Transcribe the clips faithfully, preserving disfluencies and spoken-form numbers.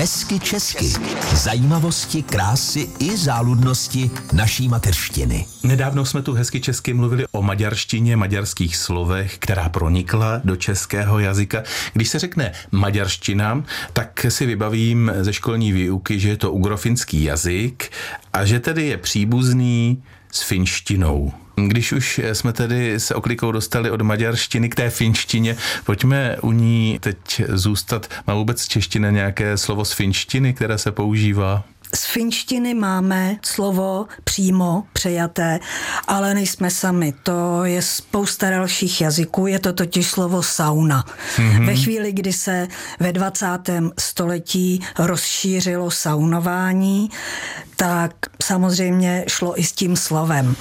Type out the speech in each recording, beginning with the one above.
Hezky česky. Zajímavosti, krásy i záludnosti naší mateřštiny. Nedávno jsme tu hezky česky mluvili o maďarštině, maďarských slovech, která pronikla do českého jazyka. Když se řekne maďarština, tak si vybavím ze školní výuky, že je to ugrofinský jazyk a že tedy je příbuzný s finštinou. Když už jsme tedy se oklikou dostali od maďarštiny k té finštině, pojďme u ní teď zůstat. Má vůbec čeština nějaké slovo z finštiny, které se používá? Z finštiny máme slovo přímo přejaté, ale nejsme sami. To je spousta dalších jazyků, je to totiž slovo sauna. Mm-hmm. Ve chvíli, kdy se ve dvacátém století rozšířilo saunování, tak samozřejmě šlo i s tím slovem.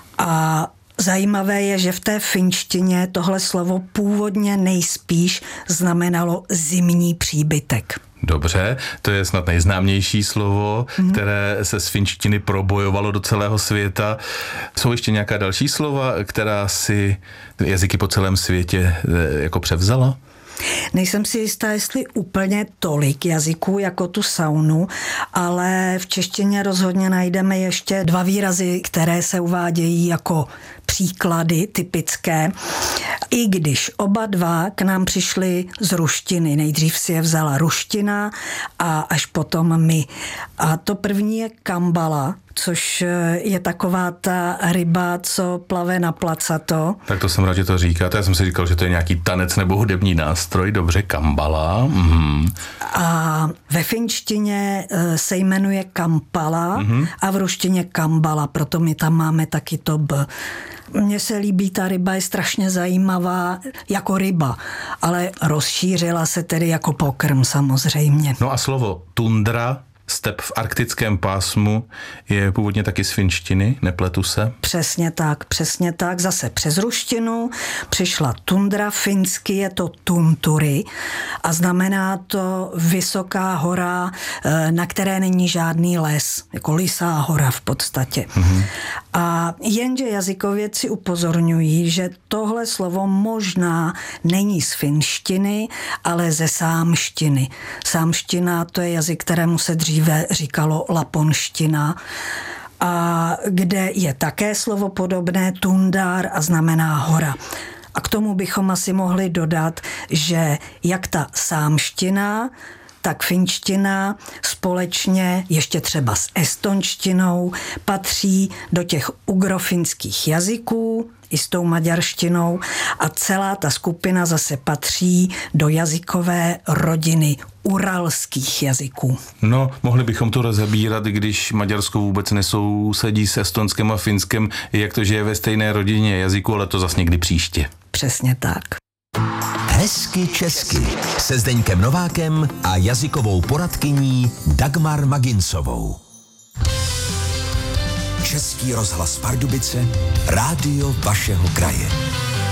A zajímavé je, že v té finštině tohle slovo původně nejspíš znamenalo zimní příbytek. Dobře, to je snad nejznámější slovo, mm. které se z finštiny probojovalo do celého světa. Jsou ještě nějaká další slova, která si jazyky po celém světě jako převzala? Nejsem si jistá, jestli úplně tolik jazyků jako tu saunu, ale v češtině rozhodně najdeme ještě dva výrazy, které se uvádějí jako příklady typické, i když oba dva k nám přišli z ruštiny. Nejdřív si je vzala ruština a až potom my. A to první je kambala, což je taková ta ryba, co plave na placato. Tak to jsem rád, že to říkáte. Já jsem si říkal, že to je nějaký tanec nebo hudební nástroj. Dobře, kambala. Mhm. A ve finštině se jmenuje kampala mhm. a v ruštině kambala, proto my tam máme taky to b. Mně se líbí, ta ryba je strašně zajímavá jako ryba, ale rozšířila se tedy jako pokrm samozřejmě. No a slovo tundra, step v arktickém pásmu, je původně taky z finštiny, nepletu se? Přesně tak, přesně tak. Zase přes ruštinu přišla tundra, finsky je to tunturi a znamená to vysoká hora, na které není žádný les, jako Lysá hora v podstatě. Mm-hmm. A jenže jazykovědci upozorňují, že tohle slovo možná není z finštiny, ale ze sámštiny. Sámština to je jazyk, kterému se dříve říkalo laponština, a kde je také slovo podobné tundar a znamená hora. A k tomu bychom asi mohli dodat, že jak ta sámština, tak finština společně ještě třeba s estonštinou patří do těch ugrofinských jazyků i s tou maďarštinou a celá ta skupina zase patří do jazykové rodiny uralských jazyků. No, mohli bychom to rozebírat, když Maďarsko vůbec nesousedí s Estonskem a Finskem, jak to, že je ve stejné rodině jazyku, ale to zas někdy příště. Přesně tak. Hezky česky se Zdeňkem Novákem a jazykovou poradkyní Dagmar Maginsovou. Český rozhlas Pardubice, rádio vašeho kraje.